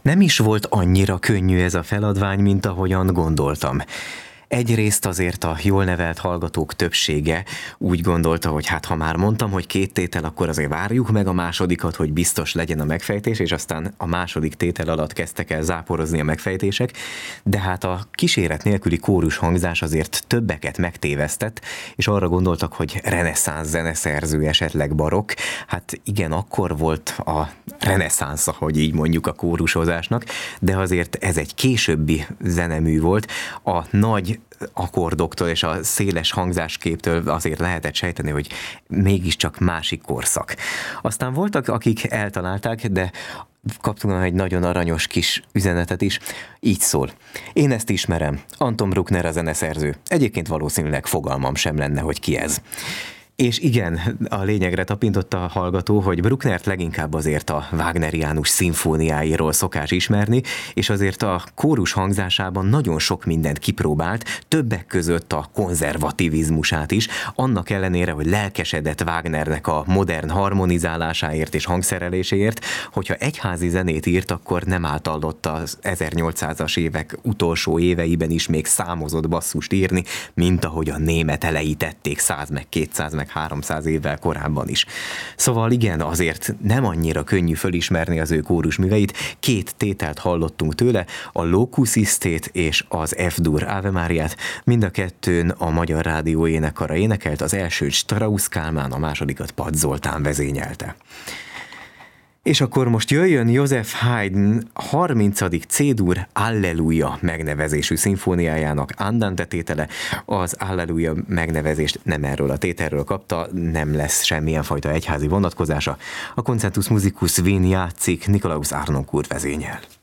Nem is volt annyira könnyű ez a feladvány, mint ahogyan gondoltam. Egyrészt azért a jól nevelt hallgatók többsége úgy gondolta, hogy hát ha már mondtam, hogy 2 tétel, akkor azért várjuk meg a másodikat, hogy biztos legyen a megfejtés, és aztán a második tétel alatt kezdtek el záporozni a megfejtések, de hát a kíséret nélküli kórus hangzás azért többeket megtévesztett, és arra gondoltak, hogy reneszánsz zeneszerző, esetleg barokk. Hát igen, akkor volt a reneszánsz, hogy így mondjuk a kórusozásnak, de azért ez egy későbbi zenemű volt. A nagy akkordoktól és a széles hangzásképtől azért lehetett sejteni, hogy mégiscsak másik korszak. Aztán voltak, akik eltalálták, de kaptunk egy nagyon aranyos kis üzenetet is. Így szól. Én ezt ismerem. Anton Bruckner a zeneszerző. Egyébként valószínűleg fogalmam sem lenne, hogy ki ez. És igen, a lényegre tapintott a hallgató, hogy Brucknert leginkább azért a wagneriánus szimfóniáiról szokás ismerni, és azért a kórus hangzásában nagyon sok mindent kipróbált, többek között a konzervativizmusát is, annak ellenére, hogy lelkesedett Wagnernek a modern harmonizálásáért és hangszereléséért, hogyha egyházi zenét írt, akkor nem átallott az 1800-as évek utolsó éveiben is még számozott basszust írni, mint ahogy a német elejé tették 100 meg 200 meg 300 évvel korábban is. Szóval igen, azért nem annyira könnyű fölismerni az ő kórusműveit. 2 tételt hallottunk tőle, a Locus Istét és az F-dur Ave Mariát. Mind a kettőn a Magyar Rádió énekkara énekelt, az elsőt Strauss Kálmán, a másodikat Pad Zoltán vezényelte. És akkor most jöjjön Joseph Haydn 30. C-dur Alleluja megnevezésű szimfóniájának Andante tétele. Az Alleluja megnevezést nem erről a tételről kapta, nem lesz semmilyen fajta egyházi vonatkozása. A Concertus Musicus Wien játszik, Nikolaus Harnoncourt vezényel.